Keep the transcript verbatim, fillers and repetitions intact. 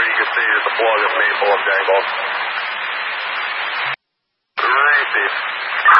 you can see there's a plug of maple and dangles.